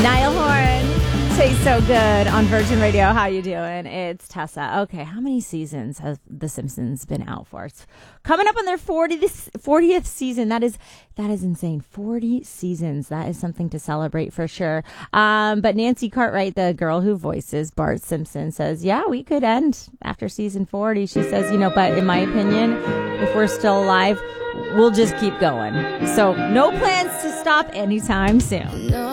Niall Horan, tastes so good on Virgin Radio. How you doing? It's Tessa. Okay, how many seasons has The Simpsons been out for? It's coming up on their 40th season. That is insane. 40 seasons. That is something to celebrate for sure. But Nancy Cartwright, the girl who voices Bart Simpson, says, yeah, we could end after season 40. She says, but in my opinion, if we're still alive, we'll just keep going. So no plans to stop anytime soon. No.